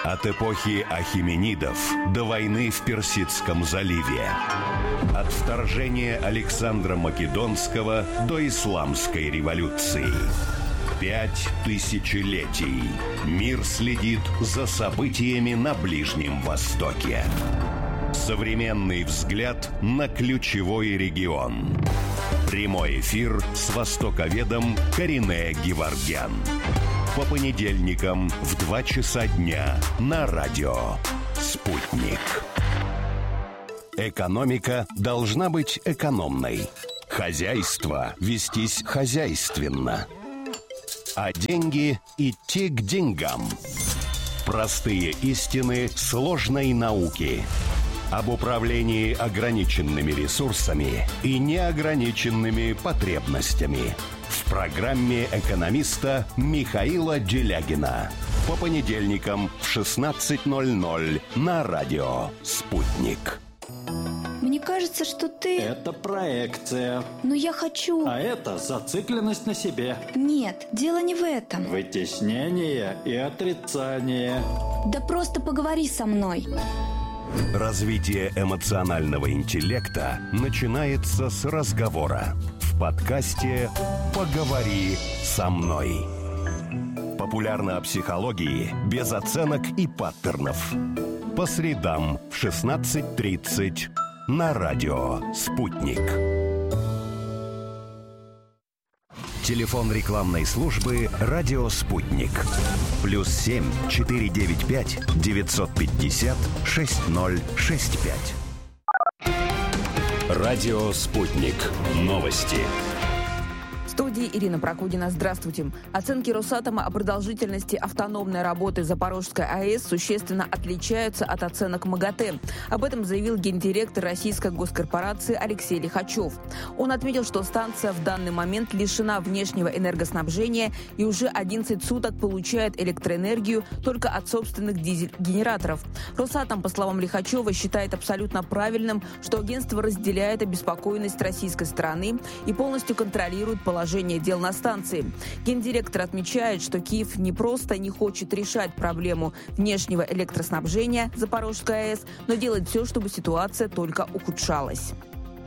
От эпохи ахименидов до войны в Персидском заливе. От вторжения Александра Македонского до исламской революции. 5 тысячелетий. Мир следит за событиями на Ближнем Востоке. Современный взгляд на ключевой регион. Прямой эфир с востоковедом Каринэ Геворгян. По понедельникам в 2 часа дня на радио «Спутник». Экономика должна быть экономной. Хозяйство вестись хозяйственно. А деньги идти к деньгам. Простые истины сложной науки. Об управлении ограниченными ресурсами и неограниченными потребностями. В программе экономиста Михаила Делягина. По понедельникам в 16:00 на радио «Спутник». Мне кажется, что ты... Это проекция. Но я хочу... А это зацикленность на себе. Нет, дело не в этом. Вытеснение и отрицание. Да просто поговори со мной. Развитие эмоционального интеллекта начинается с разговора. В подкасте «Поговори со мной». Популярно о психологии без оценок и паттернов. По средам в 16:30 на радио «Спутник». Телефон рекламной службы «Радио Спутник». +7 495 950 6065. Радио «Спутник». Новости. В студии Ирина Прокудина. Здравствуйте. Оценки Росатома о продолжительности автономной работы Запорожской АЭС существенно отличаются от оценок МАГАТЭ. Об этом заявил гендиректор российской госкорпорации Алексей Лихачев. Он отметил, что станция в данный момент лишена внешнего энергоснабжения и уже 11 суток получает электроэнергию только от собственных дизель-генераторов. Росатом, по словам Лихачева, считает абсолютно правильным, что агентство разделяет обеспокоенность российской стороны и полностью контролирует положение дел на станции. Гендиректор отмечает, что Киев не просто не хочет решать проблему внешнего электроснабжения Запорожской АЭС, но делает все, чтобы ситуация только ухудшалась.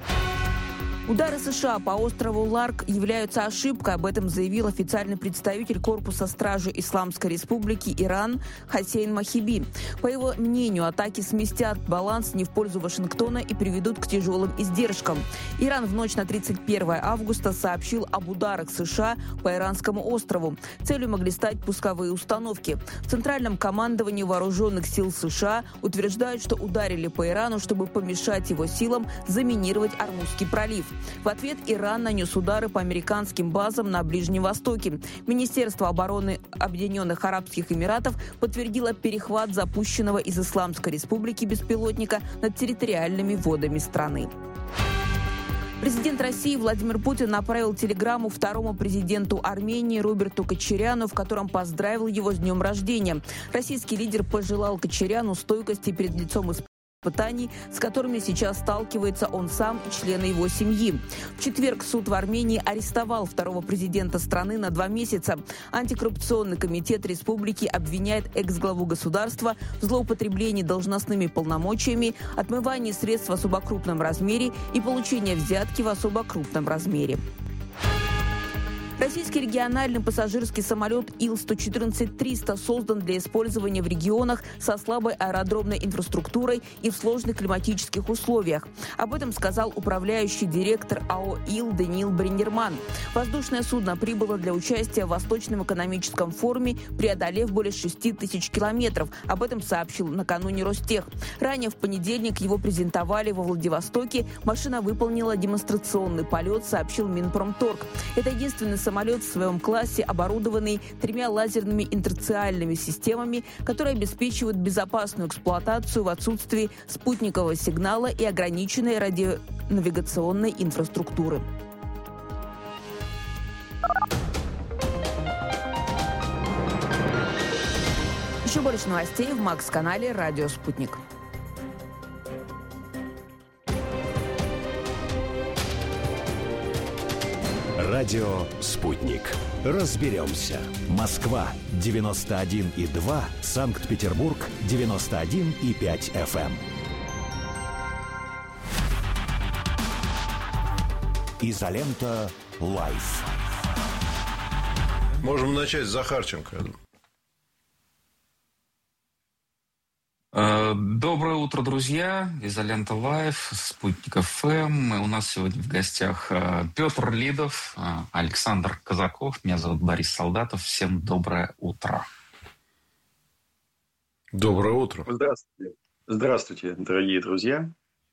Удары США по острову Ларк являются ошибкой, об этом заявил официальный представитель Корпуса стражи Исламской Республики Иран Хосейн Махиби. По его мнению, атаки сместят баланс не в пользу Вашингтона и приведут к тяжелым издержкам. Иран в ночь на 31 августа сообщил об ударах США по Иранскому острову. Целью могли стать пусковые установки. В Центральном командовании вооруженных сил США утверждают, что ударили по Ирану, чтобы помешать его силам заминировать Ормузский пролив. В ответ Иран нанес удары по американским базам на Ближнем Востоке. Министерство обороны Объединенных Арабских Эмиратов подтвердило перехват запущенного из Исламской Республики беспилотника над территориальными водами страны. Президент России Владимир Путин направил телеграмму второму президенту Армении Роберту Кочаряну, в котором поздравил его с днем рождения. Российский лидер пожелал Кочаряну стойкости перед лицом испытаний, с которыми сейчас сталкивается он сам и члены его семьи. В четверг суд в Армении арестовал второго президента страны на 2 месяца. Антикоррупционный комитет республики обвиняет экс-главу государства в злоупотреблении должностными полномочиями, отмывании средств в особо крупном размере и получении взятки в особо крупном размере. Российский региональный пассажирский самолет Ил-114-300 создан для использования в регионах со слабой аэродромной инфраструктурой и в сложных климатических условиях. Об этом сказал управляющий директор АО «Ил» Даниил Бриннерман. Воздушное судно прибыло для участия в Восточном экономическом форуме, преодолев более 6 тысяч километров. Об этом сообщил накануне Ростех. Ранее в понедельник его презентовали во Владивостоке. Машина выполнила демонстрационный полет, сообщил Минпромторг. Это единственный самолет в своем классе, оборудованный 3 лазерными интерциальными системами, которые обеспечивают безопасную эксплуатацию в отсутствии спутникового сигнала и ограниченной радионавигационной инфраструктуры. Еще больше новостей в Макс-канале «Радио Спутник». Радио «Спутник». Разберемся. Москва 91,2, Санкт-Петербург 91,5 FM. Изолента Лайф. Можем начать с Захарченко. Доброе утро, друзья. Изолента Лайф, Спутник ФМ. У нас сегодня в гостях Петр Лидов, Александр Казаков. Меня зовут Борис Солдатов. Всем доброе утро. Доброе утро. Здравствуйте. Здравствуйте, дорогие друзья.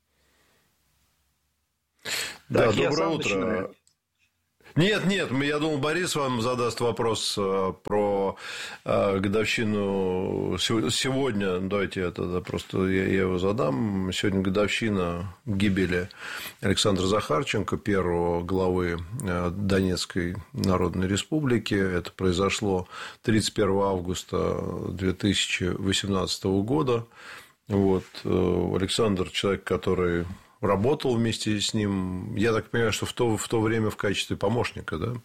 Да, так, доброе утро. Начинаю. Нет, я думал, Борис вам задаст вопрос про годовщину сегодня. Давайте я тогда просто я его задам. Сегодня годовщина гибели Александра Захарченко, первого главы Донецкой Народной Республики. Это произошло 31 августа 2018 года. Вот. Александр – человек, который работал вместе с ним, я так понимаю, что в то время в качестве помощника, да?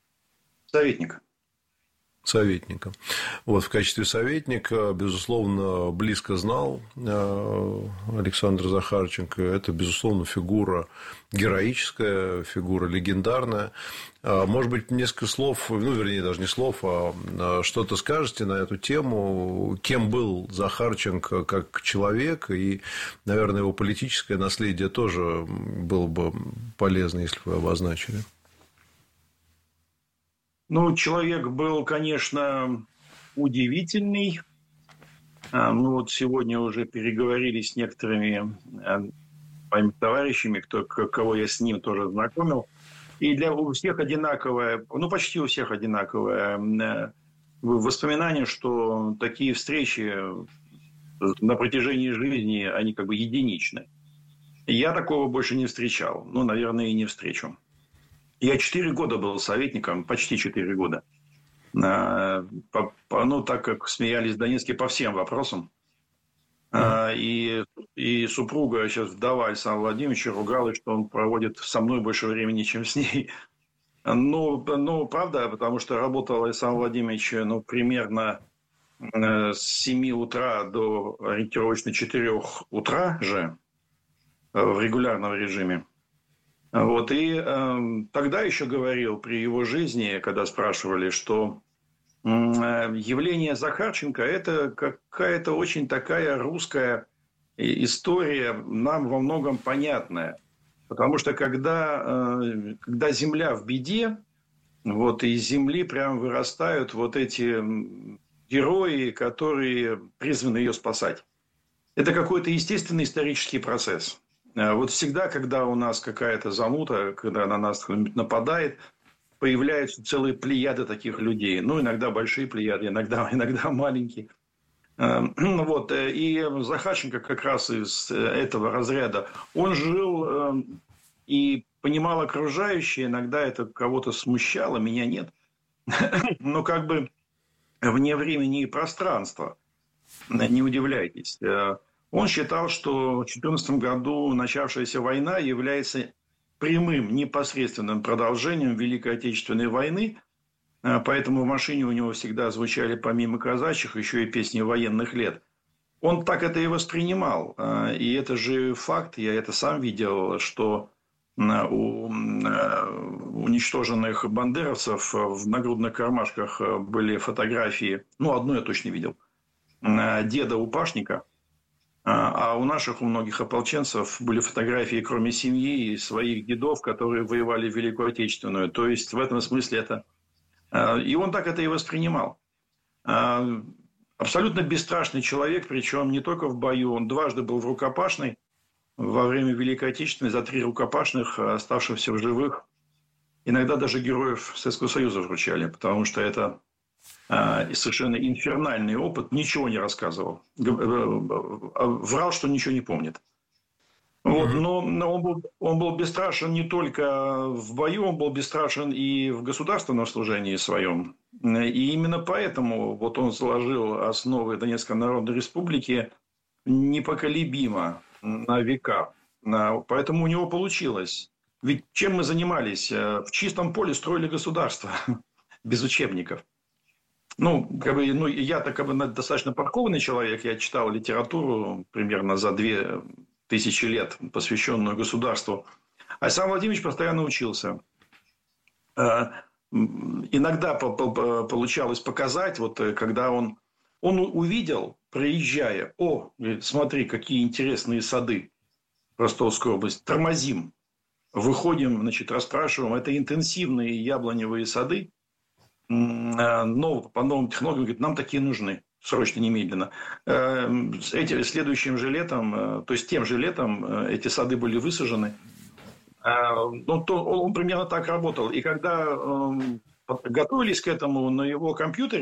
Советника. Вот, в качестве советника, безусловно, близко знал Александра Захарченко. Это, безусловно, фигура героическая, фигура легендарная. Может быть, несколько слов, вернее, даже не слов, а что-то скажете на эту тему. Кем был Захарченко как человек? И, наверное, его политическое наследие тоже было бы полезно, если бы вы обозначили. Человек был, конечно, удивительный. Вот сегодня уже переговорили с некоторыми моими товарищами, кого я с ним тоже знакомил. И у всех одинаковое, почти у всех одинаковое воспоминание, что такие встречи на протяжении жизни, они как бы единичны. Я такого больше не встречал. Наверное, и не встречу. Я 4 года был советником, почти 4 года. Так как смеялись в Донецке по всем вопросам. И супруга, сейчас вдова Александра Владимировича, ругалась, что он проводит со мной больше времени, чем с ней. Правда, потому что работал Александр Владимирович примерно с 7 утра до ориентировочно 4 утра же в регулярном режиме. Вот, и тогда еще говорил при его жизни, когда спрашивали, что явление Захарченко – это какая-то очень такая русская история, нам во многом понятная. Потому что когда земля в беде, вот из земли прям вырастают вот эти герои, которые призваны ее спасать. Это какой-то естественный исторический процесс. Вот всегда, когда у нас какая-то замута, когда на нас кто-нибудь нападает, появляются целые плеяды таких людей. Иногда большие плеяды, иногда маленькие. И Захарченко как раз из этого разряда. Он жил и понимал окружающее. Иногда это кого-то смущало, меня нет. Но как бы вне времени и пространства. Не удивляйтесь. Он считал, что в 2014 году начавшаяся война является прямым, непосредственным продолжением Великой Отечественной войны. Поэтому в машине у него всегда звучали помимо казачьих еще и песни военных лет. Он так это и воспринимал. И это же факт, я это сам видел, что у уничтоженных бандеровцев в нагрудных кармашках были фотографии, одну я точно видел, деда Упашника. А у многих ополченцев были фотографии, кроме семьи, и своих дедов, которые воевали в Великую Отечественную. То есть, в этом смысле это... И он так это и воспринимал. Абсолютно бесстрашный человек, причем не только в бою. Он дважды был в рукопашной во время Великой Отечественной, за 3 рукопашных, оставшихся в живых. Иногда даже героев Советского Союза вручали, потому что это... и совершенно инфернальный опыт, ничего не рассказывал. Врал, что ничего не помнит. Вот, но он был бесстрашен не только в бою, он был бесстрашен и в государственном служении своем. И именно поэтому вот он заложил основы Донецкой Народной Республики непоколебимо на века. Поэтому у него получилось. Ведь чем мы занимались? В чистом поле строили государство. без учебников. Я-то достаточно паркованный человек. Я читал литературу примерно за 2000 лет, посвященную государству. Александр Владимирович постоянно учился. Иногда получалось показать, когда он увидел, проезжая, говорит, смотри, какие интересные сады в Ростовской области. Тормозим. Выходим, расспрашиваем. Это интенсивные яблоневые сады. По новым технологиям, говорит, нам такие нужны. Срочно, немедленно. Следующим же летом, то есть тем же летом, эти сады были высажены. Он примерно так работал. И когда готовились к этому, на его компьютере